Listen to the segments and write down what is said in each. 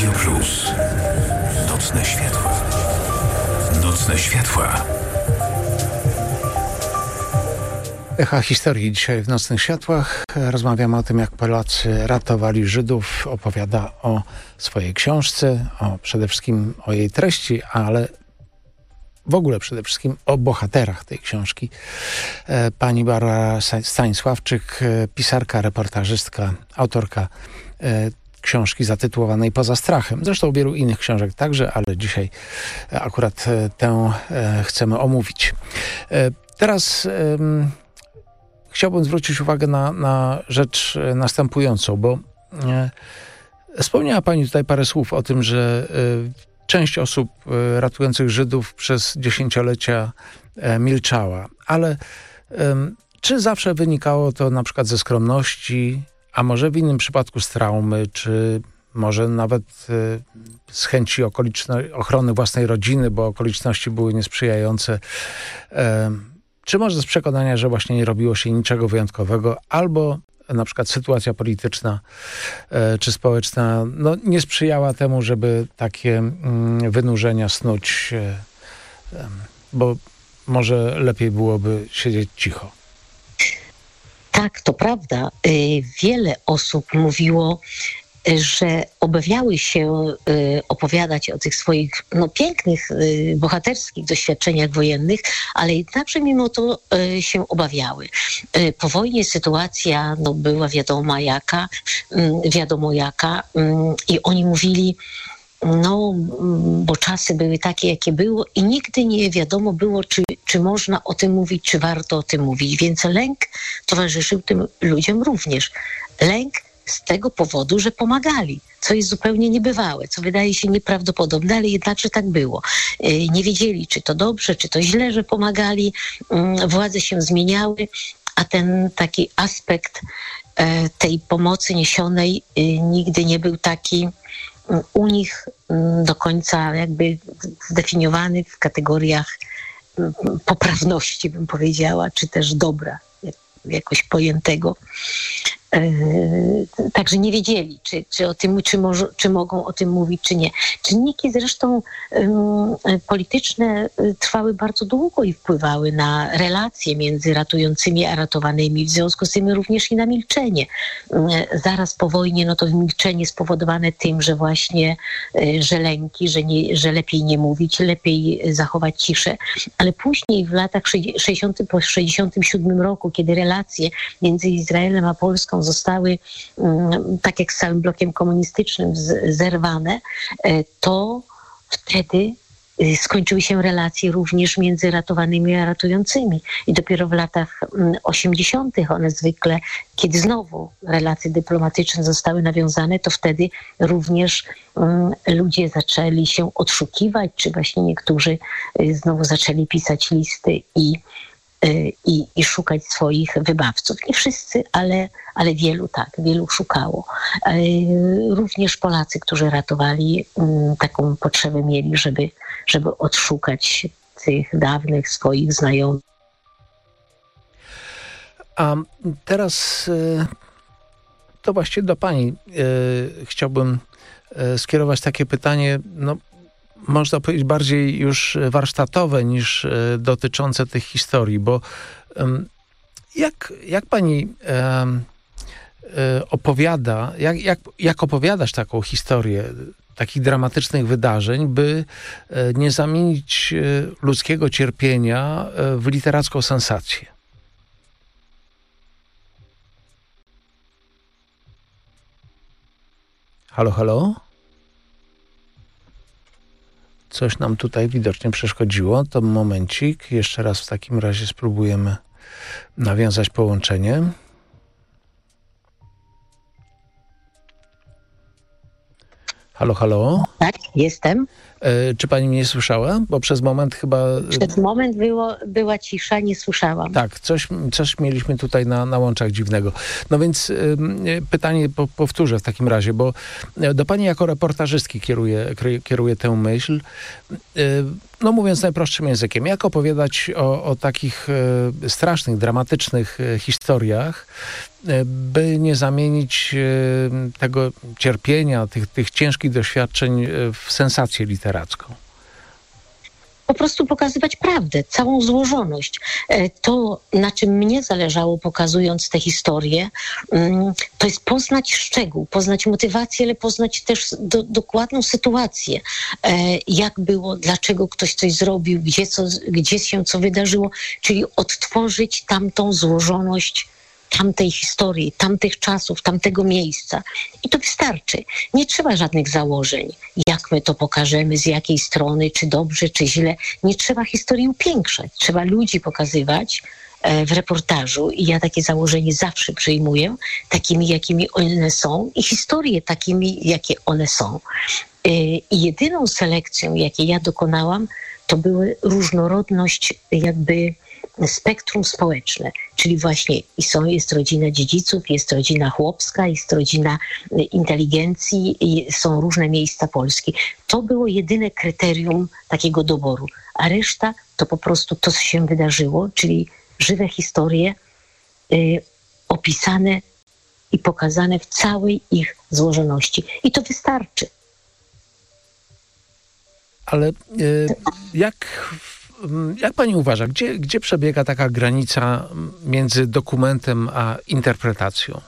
Radio Plus. Nocne światła. Nocne światła. Echa historii dzisiaj w Nocnych Światłach. Rozmawiamy o tym, jak Polacy ratowali Żydów. Opowiada o swojej książce, przede wszystkim o jej treści, ale w ogóle przede wszystkim o bohaterach tej książki. Pani Barbara Stanisławczyk, pisarka, reportażystka, autorka książki zatytułowanej Poza strachem. Zresztą wielu innych książek także, ale dzisiaj akurat tę chcemy omówić. Teraz chciałbym zwrócić uwagę na rzecz następującą, bo wspomniała Pani tutaj parę słów o tym, że część osób ratujących Żydów przez dziesięciolecia milczała, ale czy zawsze wynikało to na przykład ze skromności, a może w innym przypadku z traumy, czy może nawet z chęci ochrony własnej rodziny, bo okoliczności były niesprzyjające, czy może z przekonania, że właśnie nie robiło się niczego wyjątkowego, albo na przykład sytuacja polityczna czy społeczna nie sprzyjała temu, żeby takie wynurzenia snuć, bo może lepiej byłoby siedzieć cicho. Tak, to prawda. Wiele osób mówiło, że obawiały się opowiadać o tych swoich pięknych, bohaterskich doświadczeniach wojennych, ale jednakże mimo to się obawiały. Po wojnie sytuacja była wiadomo jaka i oni mówili, bo czasy były takie, jakie było i nigdy nie wiadomo było, czy można o tym mówić, czy warto o tym mówić. Więc lęk towarzyszył tym ludziom również. Lęk z tego powodu, że pomagali, co jest zupełnie niebywałe, co wydaje się nieprawdopodobne, ale jednakże tak było. Nie wiedzieli, czy to dobrze, czy to źle, że pomagali. Władze się zmieniały, a ten taki aspekt tej pomocy niesionej nigdy nie był taki u nich do końca jakby zdefiniowany w kategoriach poprawności, bym powiedziała, czy też dobra jakoś pojętego. Także nie wiedzieli, czy o tym, czy mogą o tym mówić, czy nie. Czynniki zresztą polityczne trwały bardzo długo i wpływały na relacje między ratującymi a ratowanymi, w związku z tym również i na milczenie. Zaraz po wojnie, to milczenie spowodowane tym, że właśnie, że lęki, że lepiej nie mówić, lepiej zachować ciszę, ale później w latach 60, po 67 roku, kiedy relacje między Izraelem a Polską zostały, tak jak z całym blokiem komunistycznym, zerwane, to wtedy skończyły się relacje również między ratowanymi a ratującymi. I dopiero w latach 80. one zwykle, kiedy znowu relacje dyplomatyczne zostały nawiązane, to wtedy również ludzie zaczęli się odszukiwać, czy właśnie niektórzy znowu zaczęli pisać listy i szukać swoich wybawców. Nie wszyscy, ale wielu szukało. Również Polacy, którzy ratowali, taką potrzebę mieli, żeby odszukać tych dawnych swoich znajomych. A teraz to właśnie do Pani chciałbym skierować takie pytanie, można powiedzieć bardziej już warsztatowe niż dotyczące tych historii, bo jak Pani opowiada, jak opowiadasz taką historię takich dramatycznych wydarzeń, by nie zamienić ludzkiego cierpienia w literacką sensację? Halo, halo? Coś nam tutaj widocznie przeszkodziło. To momencik. Jeszcze raz w takim razie spróbujemy nawiązać połączenie. Halo, halo? Tak, jestem. Czy pani mnie słyszała? Bo przez moment chyba... Przez moment była cisza, nie słyszałam. Tak, coś mieliśmy tutaj na łączach dziwnego. No więc pytanie powtórzę w takim razie, bo do pani jako reportażystki kieruję tę myśl. No mówiąc najprostszym językiem, jak opowiadać o takich strasznych, dramatycznych historiach, by nie zamienić tego cierpienia, tych ciężkich doświadczeń w sensację literacką? Po prostu pokazywać prawdę, całą złożoność. To, na czym mnie zależało, pokazując tę historię, to jest poznać szczegół, poznać motywację, ale poznać też dokładną sytuację. Jak było, dlaczego ktoś coś zrobił, gdzie się co wydarzyło, czyli odtworzyć tamtą złożoność tamtej historii, tamtych czasów, tamtego miejsca. I to wystarczy. Nie trzeba żadnych założeń, jak my to pokażemy, z jakiej strony, czy dobrze, czy źle. Nie trzeba historii upiększać. Trzeba ludzi pokazywać w reportażu i ja takie założenie zawsze przyjmuję, takimi, jakimi one są i historie takimi, jakie one są. I jedyną selekcją, jakiej ja dokonałam, to były różnorodność jakby spektrum społeczne, czyli właśnie jest rodzina dziedziców, jest rodzina chłopska, jest rodzina inteligencji, są różne miejsca Polski. To było jedyne kryterium takiego doboru, a reszta to po prostu to, co się wydarzyło, czyli żywe historie opisane i pokazane w całej ich złożoności. I to wystarczy. Ale jak pani uważa, gdzie przebiega taka granica między dokumentem a interpretacją?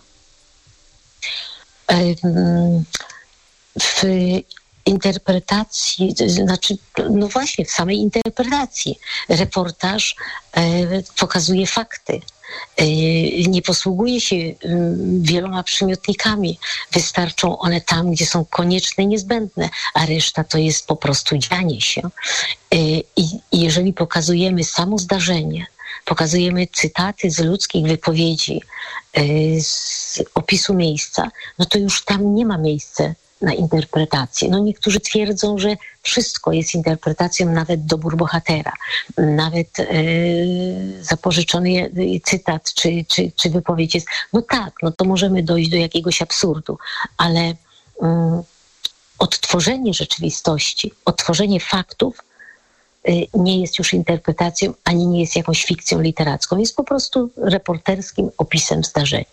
W interpretacji, znaczy, no właśnie, w samej interpretacji. Reportaż pokazuje fakty. Nie posługuje się wieloma przymiotnikami. Wystarczą one tam, gdzie są konieczne i niezbędne, a reszta to jest po prostu dzianie się. I jeżeli pokazujemy samo zdarzenie, pokazujemy cytaty z ludzkich wypowiedzi, z opisu miejsca, no to już tam nie ma miejsca na interpretację. No niektórzy twierdzą, że wszystko jest interpretacją, nawet dobór bohatera, nawet zapożyczony cytat czy wypowiedź jest. No tak, no to możemy dojść do jakiegoś absurdu, ale odtworzenie rzeczywistości, odtworzenie faktów nie jest już interpretacją, ani nie jest jakąś fikcją literacką. Jest po prostu reporterskim opisem zdarzenia.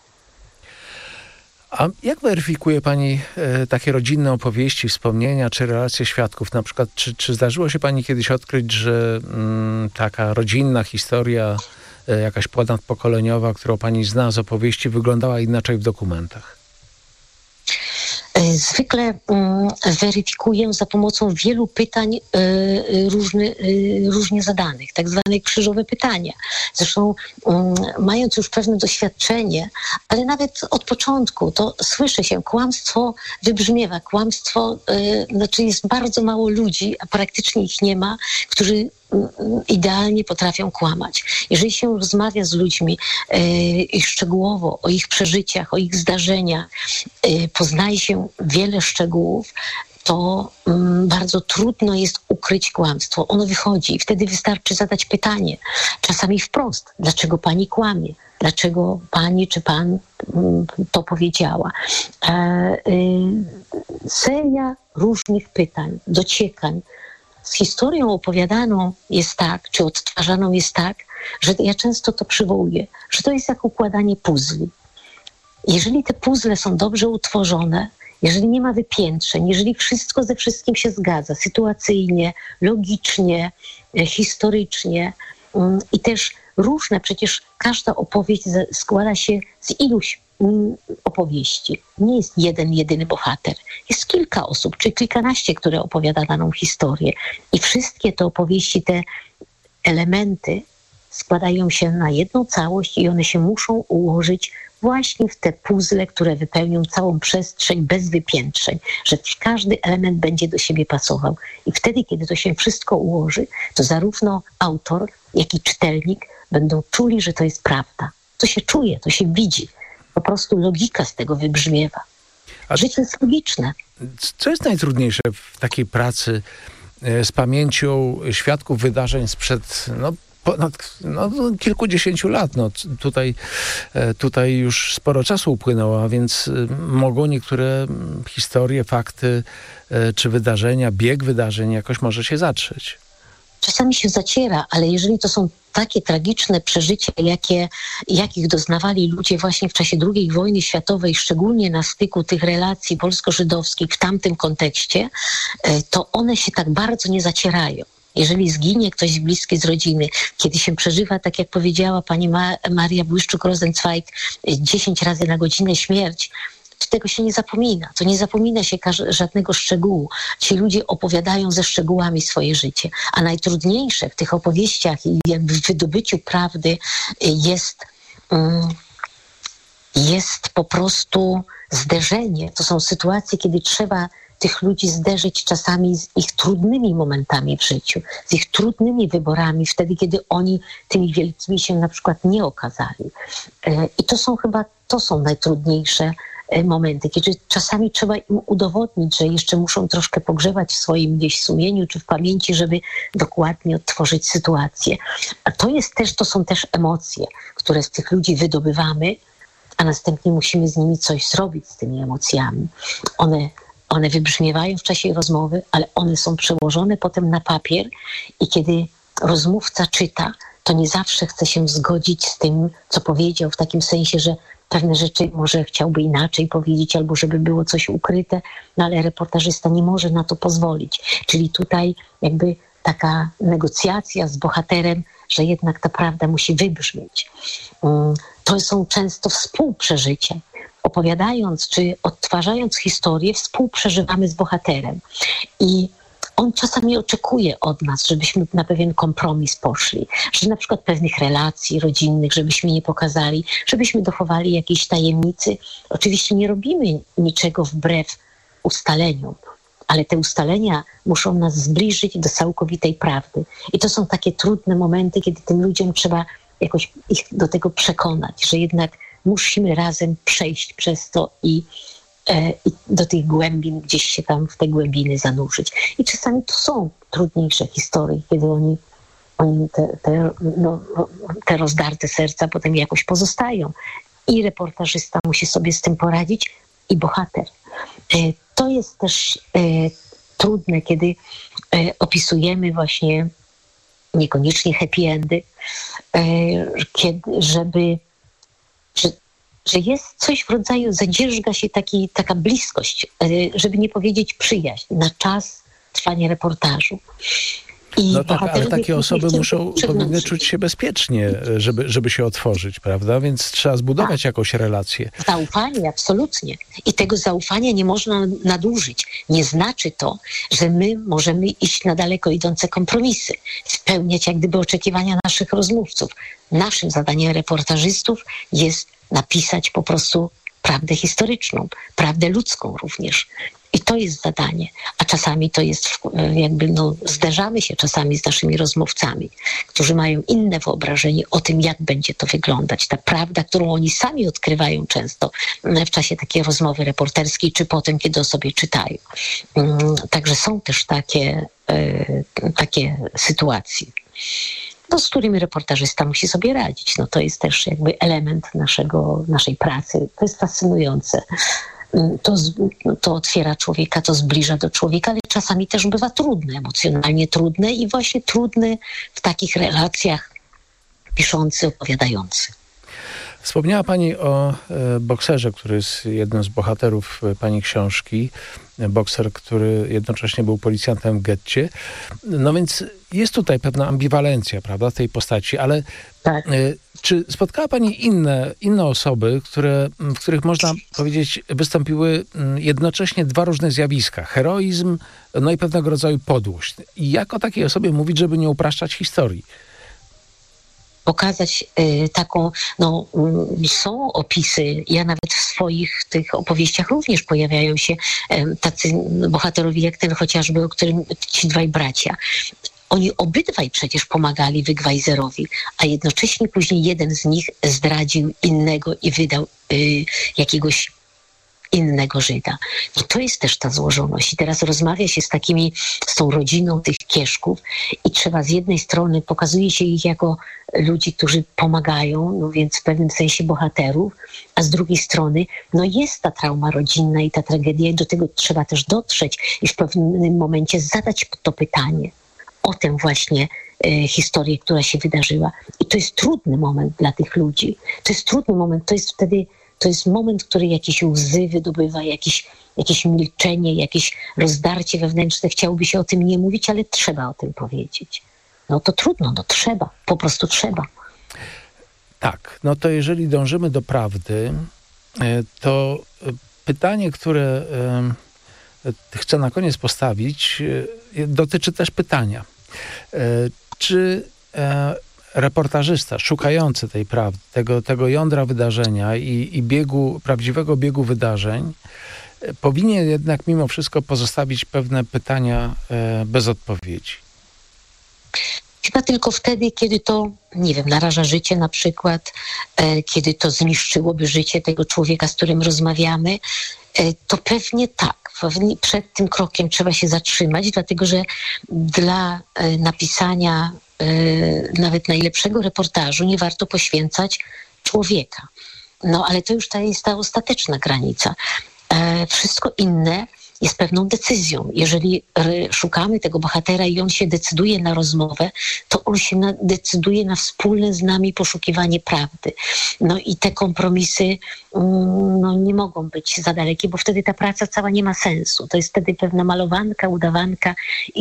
A jak weryfikuje pani takie rodzinne opowieści, wspomnienia czy relacje świadków? Na przykład, czy zdarzyło się pani kiedyś odkryć, że taka rodzinna historia, jakaś ponadpokoleniowa, którą pani zna z opowieści, wyglądała inaczej w dokumentach? Zwykle weryfikuję za pomocą wielu pytań różnie zadanych, tak zwane krzyżowe pytania. Zresztą mając już pewne doświadczenie, ale nawet od początku, to słyszy się, kłamstwo wybrzmiewa. Kłamstwo, znaczy jest bardzo mało ludzi, a praktycznie ich nie ma, którzy idealnie potrafią kłamać. Jeżeli się rozmawia z ludźmi szczegółowo o ich przeżyciach, o ich zdarzeniach, poznaje się wiele szczegółów, to bardzo trudno jest ukryć kłamstwo. Ono wychodzi i wtedy wystarczy zadać pytanie, czasami wprost, dlaczego pani kłamie? Dlaczego pani czy pan to powiedziała? Seria różnych pytań, dociekań. Z historią opowiadaną jest tak, czy odtwarzaną jest tak, że ja często to przywołuję, że to jest jak układanie puzli. Jeżeli te puzzle są dobrze utworzone, jeżeli nie ma wypiętrzeń, jeżeli wszystko ze wszystkim się zgadza, sytuacyjnie, logicznie, historycznie i też różne, przecież każda opowieść składa się z iluś opowieści. Nie jest jeden, jedyny bohater. Jest kilka osób, czy kilkanaście, które opowiada daną historię. I wszystkie te opowieści, te elementy składają się na jedną całość i one się muszą ułożyć właśnie w te puzzle, które wypełnią całą przestrzeń bez wypiętrzeń, że każdy element będzie do siebie pasował. I wtedy, kiedy to się wszystko ułoży, to zarówno autor, jak i czytelnik będą czuli, że to jest prawda. To się czuje, to się widzi. Po prostu logika z tego wybrzmiewa. Życie jest logiczne. Co jest najtrudniejsze w takiej pracy z pamięcią świadków wydarzeń sprzed ponad kilkudziesięciu lat? Tutaj już sporo czasu upłynęło, a więc mogą niektóre historie, fakty czy wydarzenia, bieg wydarzeń jakoś może się zatrzeć. Czasami się zaciera, ale jeżeli to są takie tragiczne przeżycia, jakich doznawali ludzie właśnie w czasie II wojny światowej, szczególnie na styku tych relacji polsko-żydowskich w tamtym kontekście, to one się tak bardzo nie zacierają. Jeżeli zginie ktoś bliski z rodziny, kiedy się przeżywa, tak jak powiedziała pani Maria Błyszczuk-Rosenzweig, 10 razy na godzinę śmierć, to tego się nie zapomina. To nie zapomina się żadnego szczegółu. Ci ludzie opowiadają ze szczegółami swoje życie. A najtrudniejsze w tych opowieściach i jakby w wydobyciu prawdy jest po prostu zderzenie. To są sytuacje, kiedy trzeba tych ludzi zderzyć czasami z ich trudnymi momentami w życiu, z ich trudnymi wyborami, wtedy, kiedy oni tymi wielkimi się na przykład nie okazali. I to są najtrudniejsze momenty, kiedy czasami trzeba im udowodnić, że jeszcze muszą troszkę pogrzebać w swoim gdzieś sumieniu czy w pamięci, żeby dokładnie odtworzyć sytuację. A to są też emocje, które z tych ludzi wydobywamy, a następnie musimy z nimi coś zrobić z tymi emocjami. One wybrzmiewają w czasie rozmowy, ale one są przełożone potem na papier i kiedy rozmówca czyta, to nie zawsze chce się zgodzić z tym, co powiedział, w takim sensie, że pewne rzeczy może chciałby inaczej powiedzieć, albo żeby było coś ukryte, no ale reportażysta nie może na to pozwolić. Czyli tutaj jakby taka negocjacja z bohaterem, że jednak ta prawda musi wybrzmieć. To są często współprzeżycia. Opowiadając czy odtwarzając historię, współprzeżywamy z bohaterem. I on czasami oczekuje od nas, żebyśmy na pewien kompromis poszli, że na przykład pewnych relacji rodzinnych, żebyśmy nie pokazali, żebyśmy dochowali jakiejś tajemnicy. Oczywiście nie robimy niczego wbrew ustaleniom, ale te ustalenia muszą nas zbliżyć do całkowitej prawdy. I to są takie trudne momenty, kiedy tym ludziom trzeba jakoś ich do tego przekonać, że jednak musimy razem przejść przez to i do tych głębin, gdzieś się tam w te głębiny zanurzyć. I czasami to są trudniejsze historie, kiedy oni te rozdarte serca potem jakoś pozostają. I reportażysta musi sobie z tym poradzić, i bohater. To jest też trudne, kiedy opisujemy właśnie niekoniecznie happy endy, że jest coś w rodzaju, zadzierzga się taka bliskość, żeby nie powiedzieć przyjaźń, na czas trwania reportażu. No tak, ale takie osoby powinny czuć się bezpiecznie, żeby się otworzyć, prawda? Więc trzeba zbudować jakąś relację. Zaufanie, absolutnie. I tego zaufania nie można nadużyć. Nie znaczy to, że my możemy iść na daleko idące kompromisy, spełniać jak gdyby oczekiwania naszych rozmówców. Naszym zadaniem reportażystów jest napisać po prostu prawdę historyczną, prawdę ludzką również. I to jest zadanie. A czasami to jest zderzamy się czasami z naszymi rozmówcami, którzy mają inne wyobrażenie o tym, jak będzie to wyglądać. Ta prawda, którą oni sami odkrywają często w czasie takiej rozmowy reporterskiej, czy potem, kiedy o sobie czytają. Także są też takie sytuacje, z którymi reportażysta musi sobie radzić. No to jest też jakby element naszej pracy. To jest fascynujące. To otwiera człowieka, to zbliża do człowieka, ale czasami też bywa trudne, emocjonalnie trudne i właśnie trudne w takich relacjach piszący, opowiadający. Wspomniała pani o bokserze, który jest jednym z bohaterów pani książki. Bokser, który jednocześnie był policjantem w getcie. No więc jest tutaj pewna ambiwalencja, prawda, tej postaci, ale tak. Czy spotkała pani inne osoby, w których można powiedzieć wystąpiły jednocześnie dwa różne zjawiska? Heroizm, no i pewnego rodzaju podłość. I jak o takiej osobie mówić, żeby nie upraszczać historii? Pokazać taką, są opisy, ja nawet w swoich tych opowieściach również pojawiają się tacy bohaterowie jak ten chociażby, o którym ci dwaj bracia. Oni obydwaj przecież pomagali Wegweiserowi, a jednocześnie później jeden z nich zdradził innego i wydał jakiegoś innego Żyda. I to jest też ta złożoność. I teraz rozmawia się z tą rodziną tych Kieszków i trzeba z jednej strony, pokazuje się ich jako ludzi, którzy pomagają, no więc w pewnym sensie bohaterów, a z drugiej strony no jest ta trauma rodzinna i ta tragedia i do tego trzeba też dotrzeć i w pewnym momencie zadać to pytanie o tę właśnie historię, która się wydarzyła. I to jest trudny moment dla tych ludzi. To jest trudny moment. To jest moment, który jakieś łzy wydobywa, jakieś milczenie, jakieś rozdarcie wewnętrzne. Chciałoby się o tym nie mówić, ale trzeba o tym powiedzieć. No to trudno, no trzeba, po prostu trzeba. Tak, no to jeżeli dążymy do prawdy, to pytanie, które chcę na koniec postawić, dotyczy też pytania. Czy reportażysta szukający tej prawdy, tego jądra wydarzenia i prawdziwego biegu wydarzeń powinien jednak mimo wszystko pozostawić pewne pytania bez odpowiedzi? Chyba tylko wtedy, kiedy to, nie wiem, naraża życie na przykład, kiedy to zniszczyłoby życie tego człowieka, z którym rozmawiamy, to pewnie tak. Pewnie przed tym krokiem trzeba się zatrzymać, dlatego że dla napisania nawet najlepszego reportażu nie warto poświęcać człowieka. No ale to już jest ta ostateczna granica. Wszystko inne jest pewną decyzją. Jeżeli szukamy tego bohatera i on się decyduje na rozmowę, to on się decyduje na wspólne z nami poszukiwanie prawdy. No i te kompromisy nie mogą być za dalekie, bo wtedy ta praca cała nie ma sensu. To jest wtedy pewna malowanka, udawanka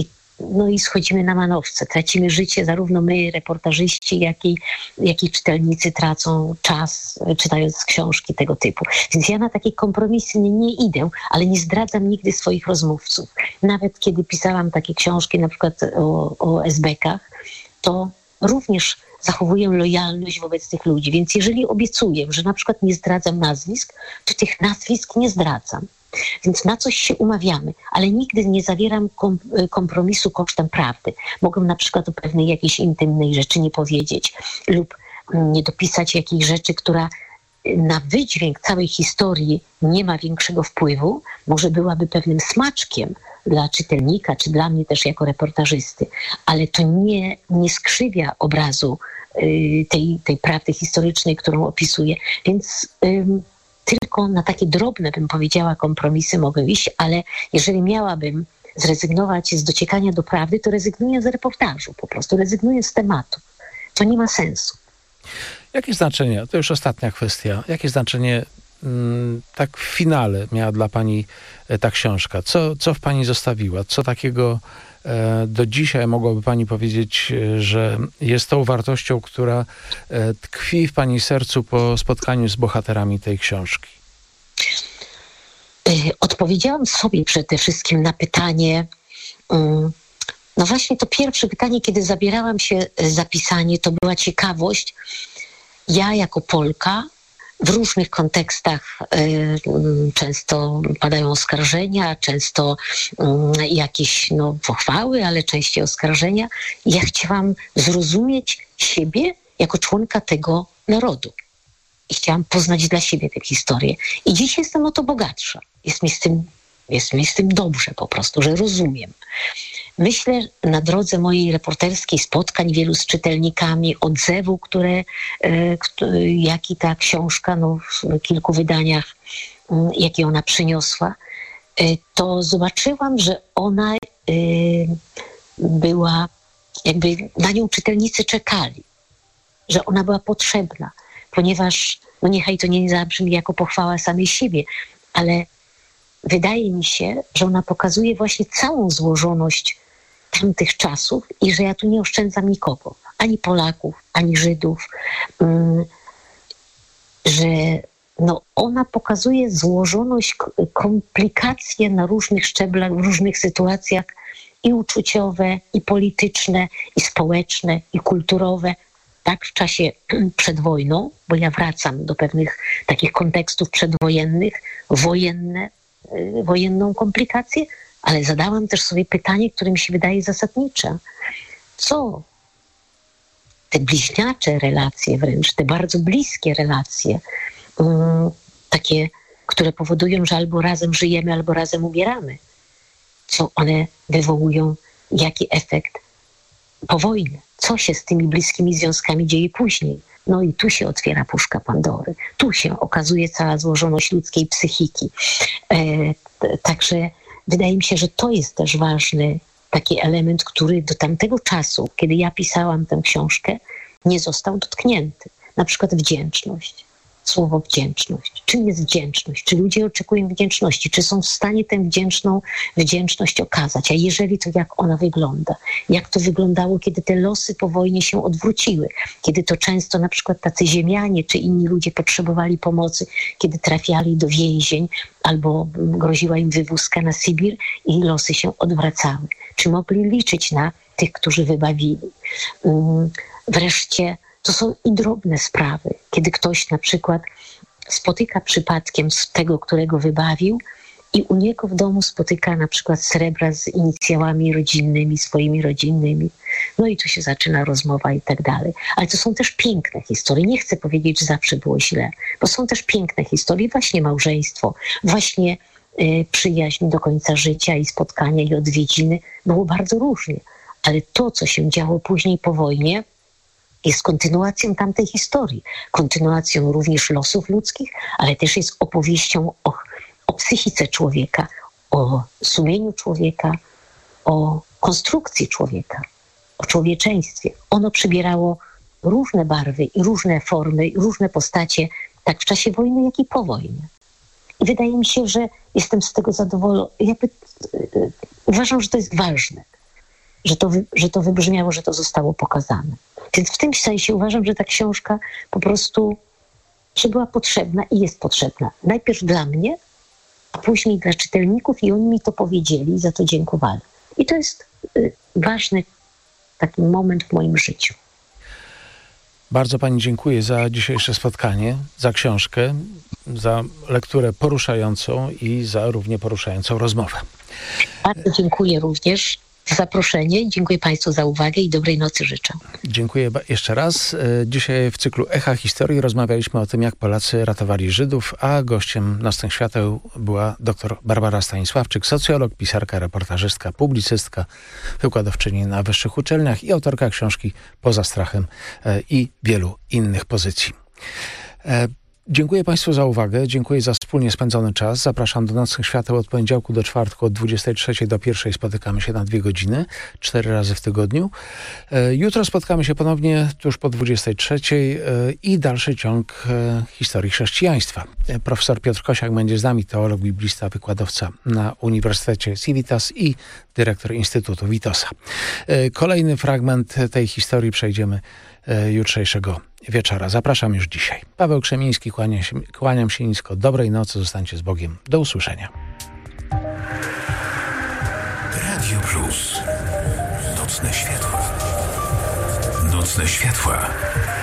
i schodzimy na manowce. Tracimy życie, zarówno my, reportażyści, jak i czytelnicy tracą czas, czytając książki tego typu. Więc ja na takie kompromisy nie idę, ale nie zdradzam nigdy swoich rozmówców. Nawet kiedy pisałam takie książki, na przykład o esbekach, to również zachowuję lojalność wobec tych ludzi. Więc jeżeli obiecuję, że na przykład nie zdradzam nazwisk, to tych nazwisk nie zdradzam. Więc na coś się umawiamy, ale nigdy nie zawieram kompromisu kosztem prawdy. Mogę na przykład o pewnej jakiejś intymnej rzeczy nie powiedzieć lub nie dopisać jakiejś rzeczy, która na wydźwięk całej historii nie ma większego wpływu, może byłaby pewnym smaczkiem dla czytelnika, czy dla mnie też jako reportażysty, ale to nie skrzywia obrazu tej prawdy historycznej, którą opisuję. Więc tylko na takie drobne, bym powiedziała, kompromisy mogę iść, ale jeżeli miałabym zrezygnować z dociekania do prawdy, to rezygnuję z reportażu, po prostu rezygnuję z tematu. To nie ma sensu. Jakie znaczenie, to już ostatnia kwestia, jakie znaczenie tak w finale miała dla pani ta książka? Co w pani zostawiła? Co takiego do dzisiaj mogłaby pani powiedzieć, że jest tą wartością, która tkwi w pani sercu po spotkaniu z bohaterami tej książki? Odpowiedziałam sobie przede wszystkim na pytanie, no właśnie to pierwsze pytanie, kiedy zabierałam się za pisanie, to była ciekawość. Ja jako Polka w różnych kontekstach często padają oskarżenia, często jakieś pochwały, ale częściej oskarżenia. Ja chciałam zrozumieć siebie jako członka tego narodu. I chciałam poznać dla siebie tę historię. I dziś jestem o to bogatsza. Jest mi z tym dobrze po prostu, że rozumiem. Myślę, na drodze mojej reporterskiej spotkań wielu z czytelnikami, odzewu, jaki ta książka w kilku wydaniach, jakie ona przyniosła, to zobaczyłam, że ona była, jakby na nią czytelnicy czekali, że ona była potrzebna, ponieważ, niechaj to nie zabrzmi jako pochwała samej siebie, ale wydaje mi się, że ona pokazuje właśnie całą złożoność tamtych czasów i że ja tu nie oszczędzam nikogo, ani Polaków, ani Żydów, że ona pokazuje złożoność, komplikacje na różnych szczeblach, w różnych sytuacjach i uczuciowe, i polityczne, i społeczne, i kulturowe, tak w czasie przed wojną, bo ja wracam do pewnych takich kontekstów przedwojennych, wojenną komplikację, ale zadałam też sobie pytanie, które mi się wydaje zasadnicze. Co te bliźniacze relacje wręcz, te bardzo bliskie relacje, takie które powodują, że albo razem żyjemy, albo razem umieramy. Co one wywołują, jaki efekt po wojnie. Co się z tymi bliskimi związkami dzieje później. No i tu się otwiera puszka Pandory. Tu się okazuje cała złożoność ludzkiej psychiki. Także wydaje mi się, że to jest też ważny taki element, który do tamtego czasu, kiedy ja pisałam tę książkę, nie został dotknięty. Na przykład wdzięczność. Słowo wdzięczność. Czym jest wdzięczność? Czy ludzie oczekują wdzięczności? Czy są w stanie tę wdzięczność okazać? A jeżeli, to jak ona wygląda? Jak to wyglądało, kiedy te losy po wojnie się odwróciły? Kiedy to często na przykład tacy ziemianie czy inni ludzie potrzebowali pomocy, kiedy trafiali do więzień albo groziła im wywózka na Sybir i losy się odwracały. Czy mogli liczyć na tych, którzy wybawili? Wreszcie to są i drobne sprawy, kiedy ktoś na przykład spotyka przypadkiem tego, którego wybawił i u niego w domu spotyka na przykład srebra z inicjałami rodzinnymi, swoimi rodzinnymi. No i tu się zaczyna rozmowa i tak dalej. Ale to są też piękne historie. Nie chcę powiedzieć, że zawsze było źle, bo są też piękne historie, właśnie małżeństwo, właśnie przyjaźń do końca życia i spotkania i odwiedziny. Było bardzo różnie. Ale to, co się działo później po wojnie, jest kontynuacją tamtej historii. Kontynuacją również losów ludzkich, ale też jest opowieścią o psychice człowieka, o sumieniu człowieka, o konstrukcji człowieka, o człowieczeństwie. Ono przybierało różne barwy i różne formy, i różne postacie, tak w czasie wojny, jak i po wojnie. I wydaje mi się, że jestem z tego zadowolona. Uważam, że to jest ważne, że to wybrzmiało, że to zostało pokazane. Więc w tym sensie uważam, że ta książka po prostu że była potrzebna i jest potrzebna. Najpierw dla mnie, a później dla czytelników i oni mi to powiedzieli i za to dziękowali. I to jest ważny taki moment w moim życiu. Bardzo pani dziękuję za dzisiejsze spotkanie, za książkę, za lekturę poruszającą i za równie poruszającą rozmowę. Bardzo dziękuję również za zaproszenie. Dziękuję państwu za uwagę i dobrej nocy życzę. Dziękuję jeszcze raz. Dzisiaj w cyklu Echa Historii rozmawialiśmy o tym, jak Polacy ratowali Żydów, a gościem Nocnych Świateł była dr Barbara Stanisławczyk, socjolog, pisarka, reportażystka, publicystka, wykładowczyni na wyższych uczelniach i autorka książki Poza strachem i wielu innych pozycji. Dziękuję państwu za uwagę, dziękuję za wspólnie spędzony czas. Zapraszam do Nocnych Świateł od poniedziałku do czwartku, od 23 do 1 spotykamy się na 2 godziny, 4 razy w tygodniu. Jutro spotkamy się ponownie tuż po 23 i dalszy ciąg historii chrześcijaństwa. Profesor Piotr Kosiak będzie z nami, teolog, biblista, wykładowca na Uniwersytecie Civitas i dyrektor Instytutu Witosa. Kolejny fragment tej historii przejdziemy jutrzejszego wieczora. Zapraszam już dzisiaj. Paweł Krzemiński, kłaniam się nisko. Dobrej nocy, zostańcie z Bogiem. Do usłyszenia. Radio Plus. Nocne światła. Nocne światła.